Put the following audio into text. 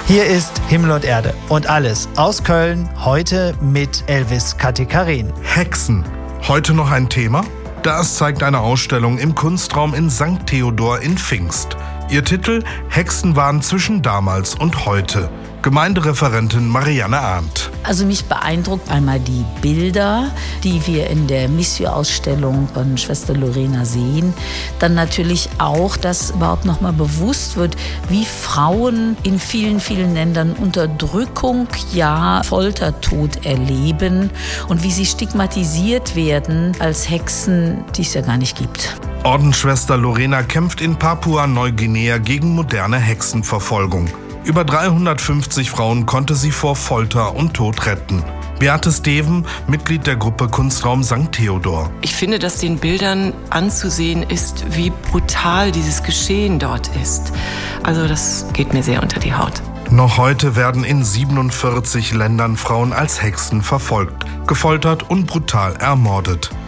Hier ist Himmel und Erde und alles aus Köln, heute mit Elvis Katikarin. Hexen, heute noch ein Thema? Das zeigt eine Ausstellung im Kunstraum in St. Theodor in Pfingst. Ihr Titel: Hexen waren zwischen damals und heute. Gemeindereferentin Marianne Arndt. Also mich beeindruckt einmal die Bilder, die wir in der Missio-Ausstellung von Schwester Lorena sehen. Dann natürlich auch, dass überhaupt noch mal bewusst wird, wie Frauen in vielen, vielen Ländern Unterdrückung, ja Foltertod erleben und wie sie stigmatisiert werden als Hexen, die es ja gar nicht gibt. Ordensschwester Lorena kämpft in Papua-Neuguinea gegen moderne Hexenverfolgung. Über 350 Frauen konnte sie vor Folter und Tod retten. Beate Steven, Mitglied der Gruppe Kunstraum St. Theodor. Ich finde, dass den Bildern anzusehen ist, wie brutal dieses Geschehen dort ist. Also das geht mir sehr unter die Haut. Noch heute werden in 47 Ländern Frauen als Hexen verfolgt, gefoltert und brutal ermordet.